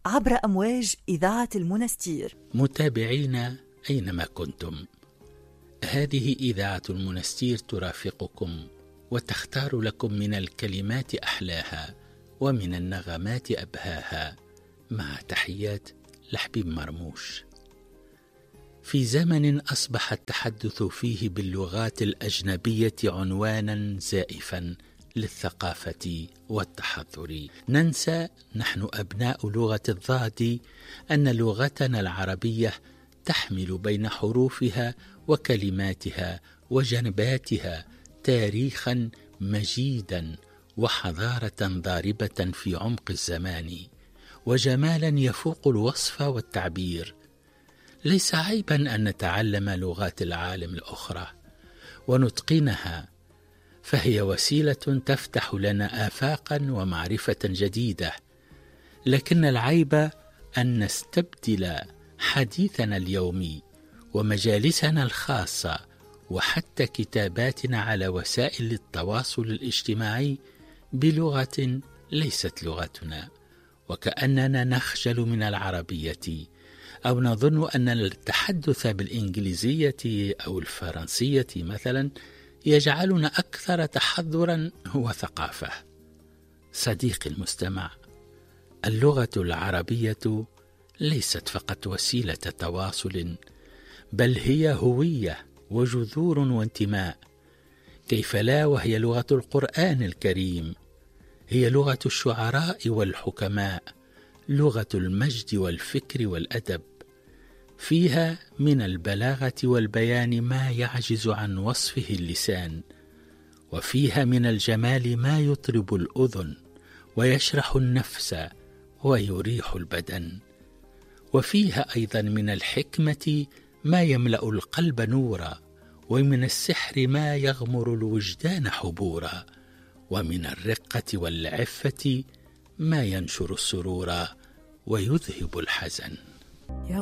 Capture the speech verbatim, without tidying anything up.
عبر أمواج إذاعة المنستير. متابعينا أينما كنتم، هذه إذاعة المنستير ترافقكم وتختار لكم من الكلمات أحلاها ومن النغمات أبهاها، مع تحيات لحبيب مرموش. في زمن أصبح التحدث فيه باللغات الأجنبية عنوانا زائفا للثقافة والتحضر، ننسى نحن أبناء لغة الضاد أن لغتنا العربية تحمل بين حروفها وكلماتها وجنباتها تاريخا مجيدا وحضارة ضاربة في عمق الزمان وجمالا يفوق الوصف والتعبير. ليس عيبا أن نتعلم لغات العالم الأخرى ونتقنها، فهي وسيلة تفتح لنا آفاقا ومعرفة جديدة، لكن العيب أن نستبدل حديثنا اليومي ومجالسنا الخاصة وحتى كتاباتنا على وسائل التواصل الاجتماعي بلغة ليست لغتنا، وكأننا نخجل من العربية أو نظن أن التحدث بالإنجليزية أو الفرنسية مثلا يجعلنا أكثر تحضرا وثقافة. صديقي المستمع، اللغة العربية ليست فقط وسيلة تواصل، بل هي هوية وجذور وانتماء. كيف لا وهي لغة القرآن الكريم، هي لغة الشعراء والحكماء، لغة المجد والفكر والأدب. فيها من البلاغة والبيان ما يعجز عن وصفه اللسان، وفيها من الجمال ما يطرب الأذن ويشرح النفس ويريح البدن، وفيها أيضا من الحكمة ما يملأ القلب نورا، ومن السحر ما يغمر الوجدان حبورا، ومن الرقة والعفة ما ينشر السرور ويذهب الحزن.